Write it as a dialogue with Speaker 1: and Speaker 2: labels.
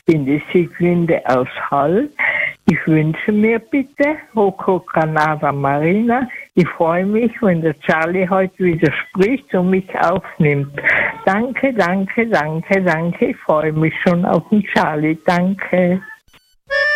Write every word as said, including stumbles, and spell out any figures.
Speaker 1: bin die Sieglinde aus Hall. Ich wünsche mir bitte Rocco Granada Marina. Ich freue mich, wenn der Charlie heute wieder spricht und mich aufnimmt. Danke, danke, danke, danke. Ich freue mich schon auf den Charlie. Danke.